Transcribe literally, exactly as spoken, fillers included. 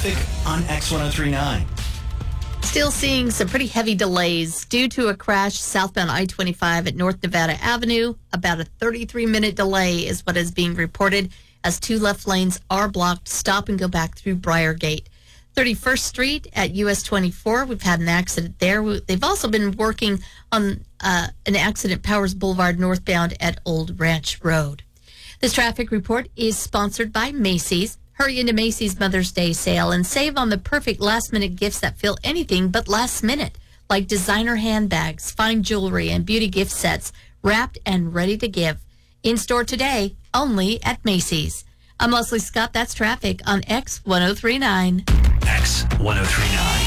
traffic on X one oh three point nine. Still seeing some pretty heavy delays due to a crash southbound I twenty-five at North Nevada Avenue. About a thirty-three minute delay is what is being reported as two left lanes are blocked. Stop and go back through Briargate. thirty-first Street at U S twenty-four. We've had an accident there. They've also been working on uh, an accident Powers Boulevard northbound at Old Ranch Road. This traffic report is sponsored by Macy's. Hurry into Macy's Mother's Day sale and save on the perfect last-minute gifts that feel anything but last minute, like designer handbags, fine jewelry, and beauty gift sets wrapped and ready to give. In-store today, only at Macy's. I'm Leslie Scott. That's traffic on X one oh three point nine. X one oh three point nine.